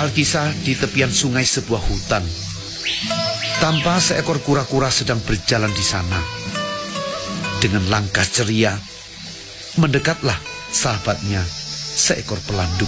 Alkisah di tepian sungai sebuah hutan. Tanpa seekor kura-kura sedang berjalan di sana. Dengan langkah ceria, mendekatlah sahabatnya, seekor pelanduk.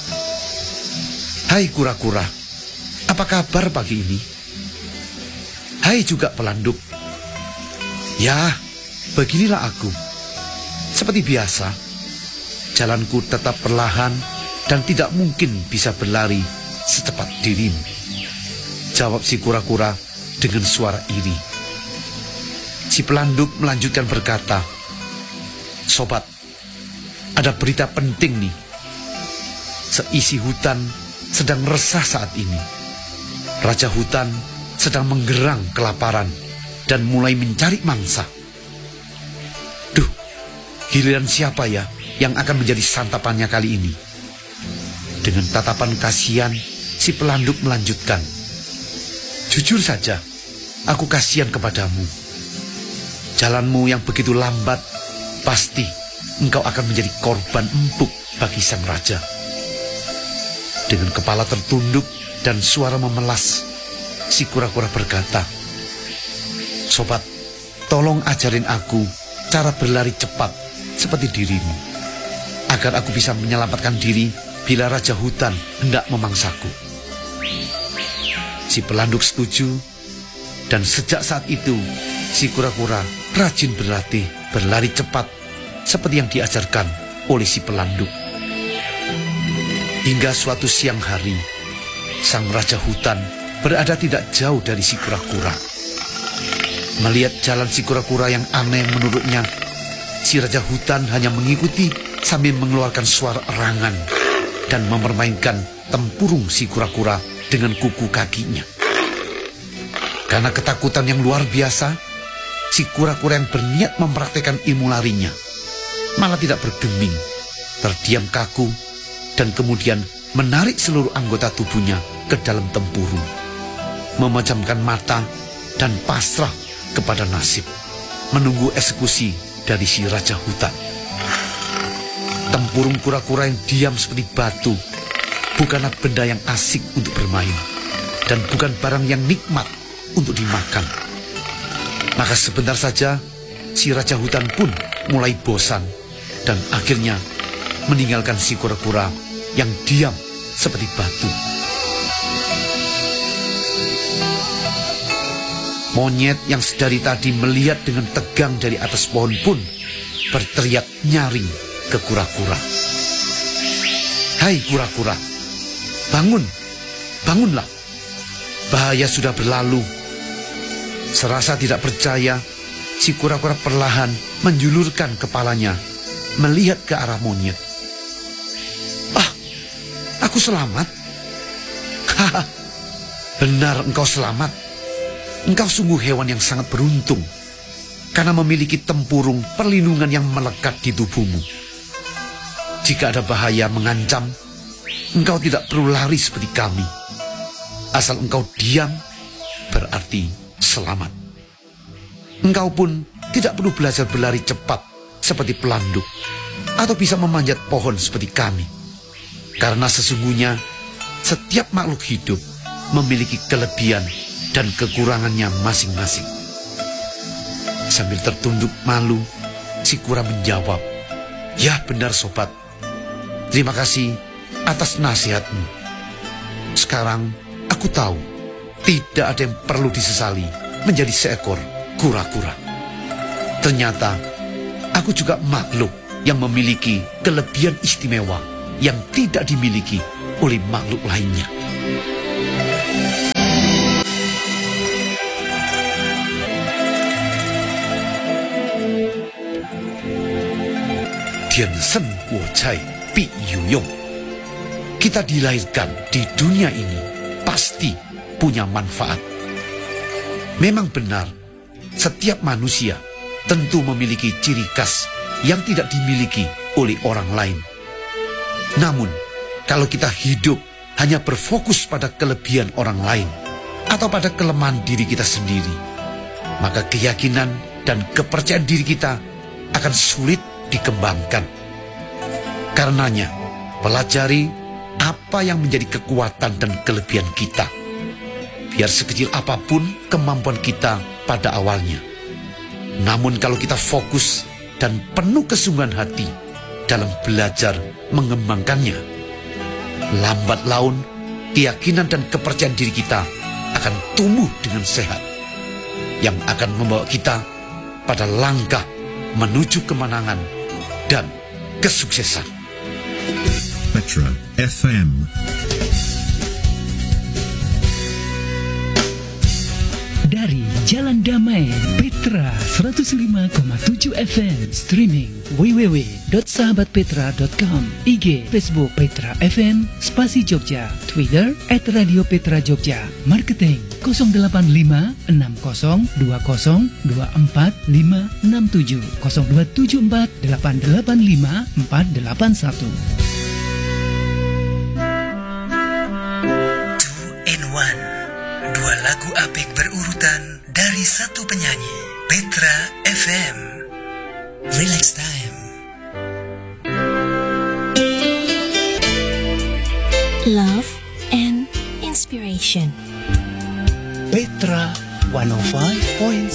"Hai kura-kura, apa kabar pagi ini?" "Hai juga pelanduk." "Ya, beginilah aku. Seperti biasa, jalanku tetap perlahan dan tidak mungkin bisa berlari secepat dirimu," jawab si kura-kura dengan suara iri. Si pelanduk melanjutkan berkata, "Sobat, ada berita penting nih. Seisi hutan sedang resah saat ini. Raja hutan sedang menggerang kelaparan dan mulai mencari mangsa. Duh, giliran siapa ya yang akan menjadi santapannya kali ini?" Dengan tatapan kasihan, si pelanduk melanjutkan, "Jujur saja, aku kasihan kepadamu. Jalanmu yang begitu lambat, pasti engkau akan menjadi korban empuk bagi sang raja." Dengan kepala tertunduk dan suara memelas, si kura-kura berkata, "Sobat, tolong ajarin aku cara berlari cepat seperti dirimu, agar aku bisa menyelamatkan diri bila raja hutan hendak memangsaku." Si pelanduk setuju, dan sejak saat itu si kura-kura rajin berlatih berlari cepat seperti yang diajarkan oleh si pelanduk. Hingga suatu siang hari, sang raja hutan berada tidak jauh dari si kura-kura. Melihat jalan si kura-kura yang aneh menurutnya, si raja hutan hanya mengikuti sambil mengeluarkan suara erangan dan mempermainkan tempurung si kura-kura dengan kuku kakinya. Karena ketakutan yang luar biasa, si kura-kura yang berniat mempraktekkan ilmu larinya malah tidak bergeming, terdiam kaku, dan kemudian menarik seluruh anggota tubuhnya ke dalam tempurung, memejamkan mata dan pasrah kepada nasib, menunggu eksekusi dari si raja hutan. Tempurung kura-kura yang diam seperti batu bukanlah benda yang asik untuk bermain, dan bukan barang yang nikmat untuk dimakan. Maka sebentar saja si raja hutan pun mulai bosan dan akhirnya meninggalkan si kura-kura yang diam seperti batu. Monyet yang sedari tadi melihat dengan tegang dari atas pohon pun berteriak nyaring ke kura-kura, "Hai kura-kura, bangun, bangunlah. Bahaya sudah berlalu." Serasa tidak percaya, si kura-kura perlahan menjulurkan kepalanya melihat ke arah monyet. "Ah, aku selamat." "Haha, benar engkau selamat. Engkau sungguh hewan yang sangat beruntung karena memiliki tempurung perlindungan yang melekat di tubuhmu. Jika ada bahaya mengancam, engkau tidak perlu lari seperti kami. Asal engkau diam, berarti selamat. Engkau pun tidak perlu belajar berlari cepat seperti pelanduk, atau bisa memanjat pohon seperti kami. Karena sesungguhnya setiap makhluk hidup memiliki kelebihan dan kekurangannya masing-masing." Sambil tertunduk malu, si kura menjawab, "Ya benar sobat. Terima kasih atas nasihatmu. Sekarang aku tahu tidak ada yang perlu disesali menjadi seekor kura-kura. Ternyata aku juga makhluk yang memiliki kelebihan istimewa yang tidak dimiliki oleh makhluk lainnya." Tiansen wo cai pi yu yong. Kita dilahirkan di dunia ini pasti punya manfaat. Memang benar, setiap manusia tentu memiliki ciri khas yang tidak dimiliki oleh orang lain. Namun, kalau kita hidup hanya berfokus pada kelebihan orang lain atau pada kelemahan diri kita sendiri, maka keyakinan dan kepercayaan diri kita akan sulit dikembangkan. Karenanya, pelajari apa yang menjadi kekuatan dan kelebihan kita. Biar sekecil apapun kemampuan kita pada awalnya. Namun kalau kita fokus dan penuh kesungguhan hati dalam belajar mengembangkannya, lambat laun keyakinan dan kepercayaan diri kita akan tumbuh dengan sehat, yang akan membawa kita pada langkah menuju kemenangan dan kesuksesan. Petra FM. Dari Jalan Damai, Petra 105,7 FM, streaming www.sahabatpetra.com, IG, Facebook Petra FM, Spasi Jogja, Twitter @radiopetrajogja, marketing 085 60 20 24 567 0274 885 481. 2 in 1, 2 lagu apik berurutan dari satu penyanyi. Petra FM, Relax Time. Love and inspiration. Petra 105.6